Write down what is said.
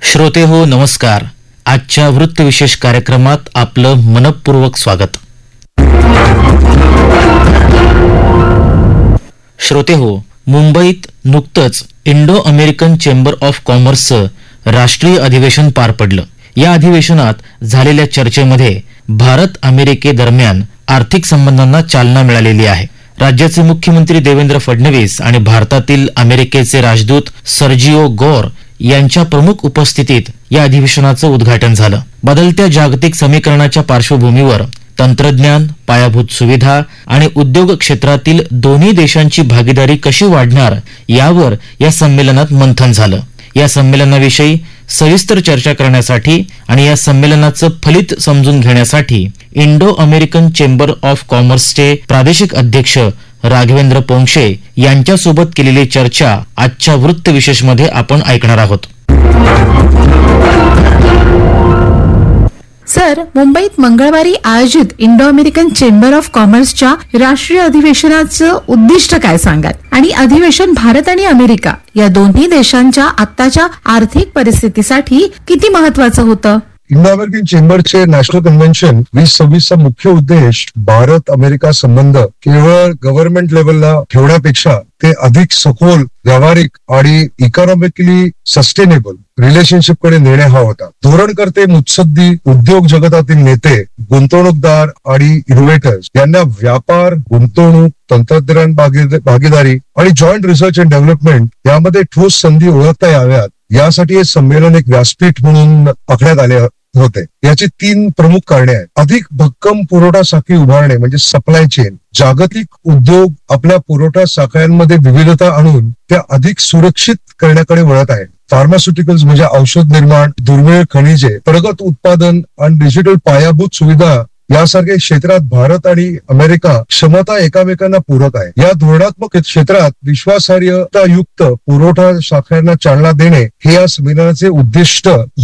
श्रोते हो नमस्कार. आजच्या वृत्तविशेष कार्यक्रमात आपलं मनपूर्वक स्वागत. श्रोते हो, मुंबईत नुकतंच इंडो अमेरिकन चेंबर ऑफ कॉमर्सचं राष्ट्रीय अधिवेशन पार पडलं. या अधिवेशनात झालेल्या चर्चेमध्ये भारत अमेरिकेदरम्यान आर्थिक संबंधांना चालना मिळालेली आहे. राज्याचे मुख्यमंत्री देवेंद्र फडणवीस आणि भारतातील अमेरिकेचे राजदूत सर्जिओ गोर यांच्या प्रमुख उपस्थितीत या अधिवेशनाचं उद्घाटन झालं. बदलत्या जागतिक समीकरणाच्या पार्श्वभूमीवर तंत्रज्ञान, पायाभूत सुविधा आणि उद्योग क्षेत्रातील दोन्ही देशांची भागीदारी कशी वाढणार यावर या संमेलनात मंथन झालं. या संमेलनाविषयी सविस्तर चर्चा करण्यासाठी आणि या संमेलनाचं फलित समजून घेण्यासाठी इंडो अमेरिकन चेंबर ऑफ कॉमर्सचे प्रादेशिक अध्यक्ष राघवेंद्र पोंक्षे यांच्यासोबत केलेली चर्चा आजच्या वृत्तविशेषमध्ये आपण ऐकणार आहोत. सर, मुंबईत मंगळवारी आयोजित इंडो अमेरिकन चेंबर ऑफ कॉमर्सच्या राष्ट्रीय अधिवेशनाचं उद्दिष्ट काय सांगाल? आणि अधिवेशन भारत आणि अमेरिका या दोन्ही देशांच्या आत्ताच्या आर्थिक परिस्थितीसाठी किती महत्वाचं होतं? इंडो अमेरिकन चेंबरचे नॅशनल कन्व्हेन्शन 2026चा मुख्य उद्देश भारत अमेरिका संबंध केवळ गव्हर्नमेंट लेवलला ठेवण्यापेक्षा ते अधिक सखोल, व्यावहारिक आणि इकॉनॉमिकली सस्टेनेबल रिलेशनशिप कडे नेणे हा होता. धोरणकर्ते, मुत्सद्दी, उद्योग जगतातील नेते, गुंतवणूकदार आणि इनोव्हेटर्स यांना व्यापार, गुंतवणूक, तंत्रज्ञान भागीदारी आणि जॉईंट रिसर्च अँड डेव्हलपमेंट यामध्ये ठोस संधी ओळखता याव्यात यासाठी हे संमेलन एक व्यासपीठ म्हणून आखण्यात आले होते. याची 3 प्रमुख कारणे आहेत. अधिक भक्कम पुरवठा साखळी उभारणे म्हणजे सप्लाय चेन. जागतिक उद्योग आपल्या पुरवठा साखळ्यांमध्ये विविधता आणून त्या अधिक सुरक्षित करण्याकडे वळत आहेत. फार्मास्युटिकल्स म्हणजे औषध निर्माण, दुर्मिळ खनिजे, प्रगत उत्पादन आणि डिजिटल पायाभूत सुविधा यासारख्या क्षेत्रात भारत आणि अमेरिका क्षमता एकामेकांना पूरक आहे. या धोरणात्मक क्षेत्रात विश्वासार्हतायुक्त पुरवठा साखळ्यांना चालना देणे हे या संमेलनाचे उद्दिष्ट